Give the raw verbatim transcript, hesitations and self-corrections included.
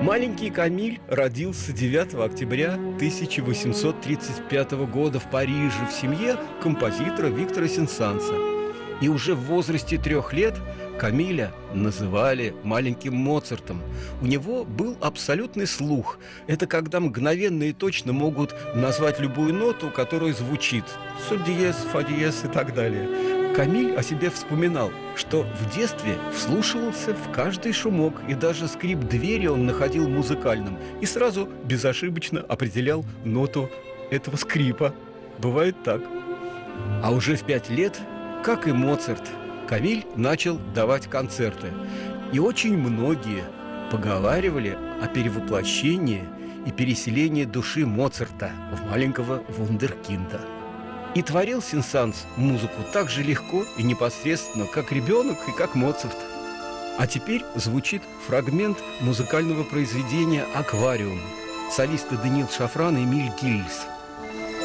Маленький Камиль родился девятого октября тысяча восемьсот тридцать пятого года в Париже в семье композитора Виктора Сен-Санса. И уже в возрасте трех лет Камиля называли маленьким Моцартом. У него был абсолютный слух. Это когда мгновенно и точно могут назвать любую ноту, которая звучит. Соль диез, фа диез и так далее. Камиль о себе вспоминал, что в детстве вслушивался в каждый шумок, и даже скрип двери он находил музыкальным и сразу безошибочно определял ноту этого скрипа. Бывает так. А уже в пять лет, как и Моцарт, Камиль начал давать концерты. И очень многие поговаривали о перевоплощении и переселении души Моцарта в маленького вундеркинда. И творил Сен-Санс музыку так же легко и непосредственно, как ребенок и как Моцарт. А теперь звучит фрагмент музыкального произведения «Аквариум». Солисты Даниил Шафран и Эмиль Гильс.